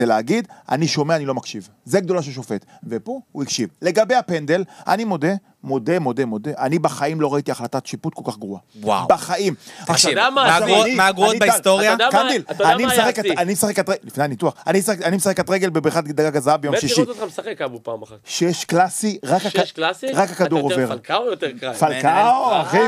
זה להגיד, אני שומע, אני לא מקשיב. זה גדולה של שופט. ופה הוא הקשיב. לגבי הפנדל, אני מודה, אני בחיים לא ראיתי החלטת שיפוט כל כך גרועה. וואו. בחיים. תקשיב, מה הגרועות בהיסטוריה? קנדיל, אני משחק לפני הניתוח, אני משחק את רגל בבריכת דגג הזהב ביום שישי. מת לראות אותך משחק אבו פעם אחת. 6 קלאסי, רק הכדור עובר. אתה יותר פלקאו או יותר קראי? פלקאו, אחי,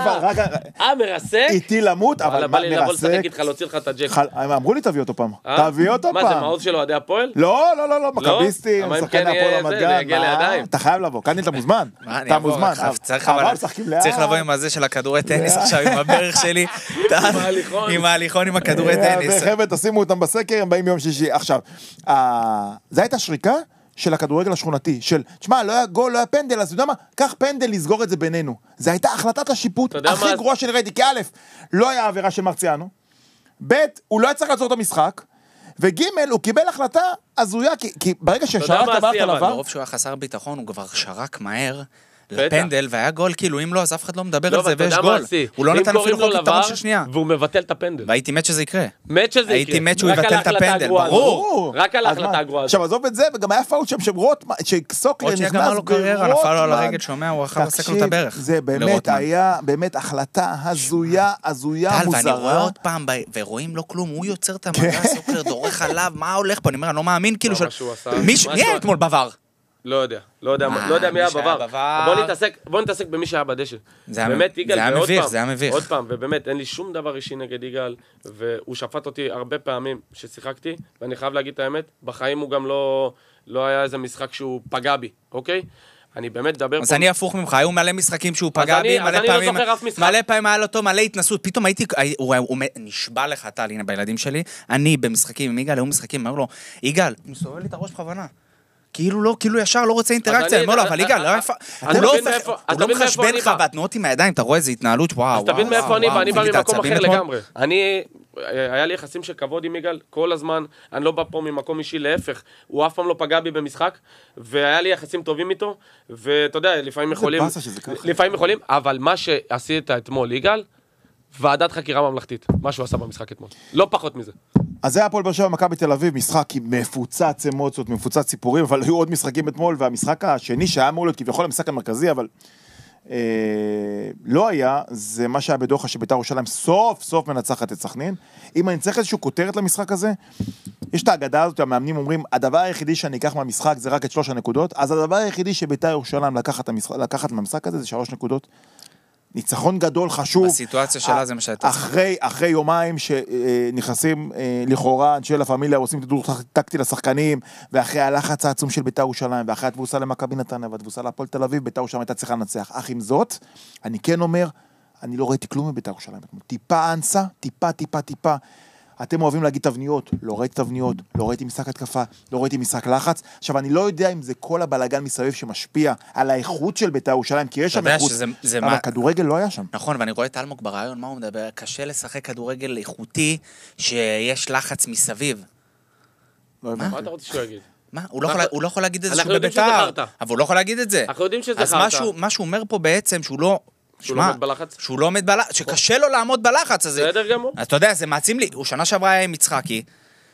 מרסק? איתי למות, אבל בא לי לבוא לשחק מרסק. איתך, להוציא לך את הג'ק. הם אמרו לי תביא אותו פעם. תביא אותו פעם. מה זה, מעוז שלו עדי הפועל? לא, מכביסטי, שחקן הפועל רמת גן. אתה חייב לבוא, קנדיל, אתה מוזמן. אתה מוזמן. צריך לבוא עם הזה של הכדורי טניס עכשיו, עם הברך שלי, עם ההליכון, עם הכדורי טניס. חבר'ה, תשימו אותם בסקר, הם באים ביום שישי. עכשיו, זו הייתה שריקה של הכדורגל השכונתי, של, תשמע, לא היה גול, לא היה פנדל, אז אתה יודע מה? קח פנדל לסגור את זה בינינו. זו הייתה החלטת השיפוט הכי גרועה שאני ראיתי, כי א', לא היה עבירה של מרציאנו, ב', הוא לא היה צריך לעצור את המשחק, וג' הוא קיבל החלטה הזויה, כי ברגע ששרקת מערכת עליו, ברוב שהוא היה חסר ביטחון, הוא כבר שרק מהר, לפנדל, והיה גול, כאילו אם לא, אז אף אחד לא מדבר על זה, ויש גול. הוא לא נתן אפילו חוק יתרון של שנייה. והוא מבטל את הפנדל. והייתי מת שזה יקרה. הייתי מת שהוא יבטל את הפנדל, ברור. רק על ההחלטה הגרועה. עכשיו, עזוב את זה, וגם היה פאוט שם שסוקלר נכנס גמר לו קריירה, נפל לו על הרגל, שומע, הוא אחר עסק לו את הברך. זה באמת היה, באמת החלטה הזויה, מוזרה. ואני רואה עוד פעם, ורואים לו כלום, הוא יוצר את המגע, סוקלר דורך עליו, מה הולך פה? אני אומר, אני לא מאמין, כאילו, מי היה אתמול בעבר? לא יודע מי היה בעבר. בוא נתעסק במי שהיה בדשא. באמת, יגאל, זה היה מביך. עוד פעם, ובאמת, אין לי שום דבר אישי נגד יגאל, והוא שפט אותי הרבה פעמים ששיחקתי, ואני חייב להגיד את האמת, בחיים הוא גם לא היה איזה משחק שהוא פגע בי, אוקיי? אני באמת מדבר פה... אז אני הפוך ממך, היו מלא משחקים שהוא פגע בי, מלא פעמים היה לו טוב, מלא התנסות, פתאום הייתי, הוא נשבע לך, טל, הנה בילדים שלי, אני במשחקים עם יגאל, היו משחקים, אמרו לו, יגאל, הוא מסובב לי את הראש בכוונה. כאילו ישר לא רוצה אינטראקציה, אני אומר לו, אבל יגאל, הוא לא מחשבן לך, והתנועות עם הידיים, אתה רואה איזה התנהלות, וואו. אז תבין מאיפה אני, ואני בא ממקום אחר לגמרי. היה לי יחסים של כבוד עם יגאל, כל הזמן, אני לא בא פה ממקום אישי, להפך, הוא אף פעם לא פגע בי במשחק, והיה לי יחסים טובים איתו, ואתה יודע, לפעמים יכולים, אבל מה שעשית אתמול, יגאל, ועדת חקירה ממלכתית, מה שהוא עשה במשחק אתמול, לא פחות מזה. אז זה היה הפועל באר שבע מכבי תל אביב, משחק עם מפוצץ אמוציות, מפוצץ סיפורים, אבל היו עוד משחקים אתמול, והמשחק השני שהיה אמור להיות כביכול המשחק המרכזי, אבל לא היה, זה מה שהיה בדוחה שבית"ר ירושלים סוף מנצחת את סכנין. אם אני צריך איזושהי כותרת למשחק הזה, יש את האגדה הזאת, המאמנים אומרים, הדבר היחידי שאני אקח מהמשחק זה רק את 3 הנקודות, אז הדבר היחידי שבית"ר ירושלים לקחת מהמשחק הזה זה 3 נקודות. ניצחון גדול חשוב. בסיטואציה שלה זה מה שהייתה. אחרי יומיים שנכנסים לכאורה, אנשי לפמיליה עושים תדור טקטי לשחקנים, ואחרי הלחץ העצום של בית"ר ירושלים, ואחרי התבוסה למכבי נתניה, והתבוסה להפועל תל אביב, בית"ר ירושלים הייתה צריכה לנצח. אך עם זאת, אני כן אומר, אני לא ראיתי כלום מבית"ר ירושלים. טיפה אנסה, טיפה. אתם אוהבים להגיד תבניות, לא ראיתי תבניות, לא ראיתי משחק התקפה, לא ראיתי משחק לחץ. עכשיו, אני לא יודע אם זה כל הבלגן מסביב שמשפיע על האיכות של בית"ר ירושלים, כי יש שם איכות, אבל כדורגל לא היה שם. נכון, ואני רואה את אלמוג ברעיון, מה הוא מדבר? קשה לשחק כדורגל איכותי, שיש לחץ מסביב. מה אתה רוצה שהוא יגיד? מה? הוא לא יכול להגיד את זה שהוא בבית"ר, אבל הוא לא יכול להגיד את זה. אנחנו יודעים שזה אז מה שהוא אומר פה בעצם, שהוא לא עומד בלחץ, שקשה לו לעמוד בלחץ הזה. בסדר גמור. אז אתה יודע, זה מעצים לי, הוא שנה שעברה היה עם יצחקי,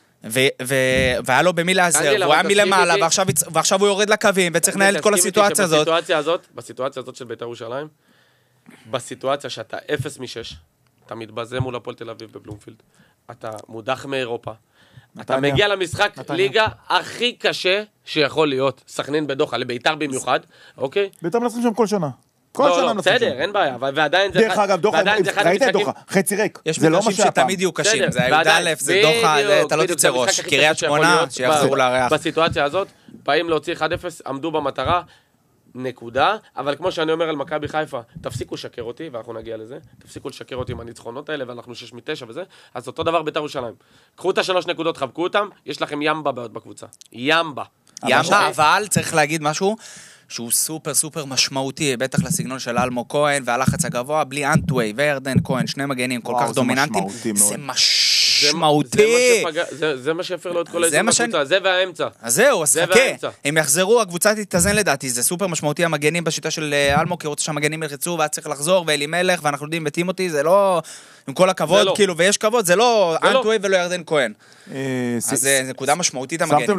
והיה לו במי לעזר, הוא היה מלמעלה, ועכשיו הוא יורד לקווים, וצריך לנהל את כל הסיטואציה הזאת. בסיטואציה הזאת של בית"ר ירושלים, בסיטואציה שאתה 0 מ-6, אתה מתבזה מול הפועל תל אביב בבלומפילד, אתה מודח מאירופה, אתה מגיע למשחק ליגה הכי קשה שיכול להיות, סכנין בדוחה, לבית"ר במיוחד, אוקיי? בית"ר מנצחים שם כל שנה. לא, בסדר, אין בעיה, ועדיין זה דרך אגב, דוחה, ראית את דוחה, חצי ריק. יש מגרשים שתמיד יהיו קשים, זה י"א, זה דוחה, אתה לא תצא ראש, קריית שמונה, שיחזרו לארח. בסיטואציה הזאת, באים להוציא 1-0, עמדו במטרה, נקודה, אבל כמו שאני אומר על מכבי חיפה, תפסיקו לשקר אותי, ואנחנו נגיע לזה, תפסיקו לשקר אותי עם הניצחונות האלה, ואנחנו 6 מ-9 וזה, אז אותו דבר בית"ר ירושלים. קחו את 3 נקודות, חבקו אותם, יש לכם ימבה בקבוצה. ימבה, אבל צריך להגיד משהו שהוא סופר משמעותי, בטח לסגנון של אלמוג כהן, והלחץ הגבוה, בלי אנטווי וירדן כהן, 2 מגנים כל כך דומיננטיים, זה משמעותי. זה מה שהפר לו את כל האזור בקבוצה, זה והאמצע. אז זהו, אז חכה. הם יחזרו, הקבוצה תתאזן לדעתי, זה סופר משמעותי המגנים בשיטה של אלמו, כי רוצה שהמגנים ילחצו, ואז צריך לחזור, ואלי מלך, ואנחנו יודעים, וטימותי, זה לא, עם כל הכבוד, כאילו, ויש כבוד, זה לא אנטואי ולא ירדן כהן. אז זה נקודה משמעותית המגנים.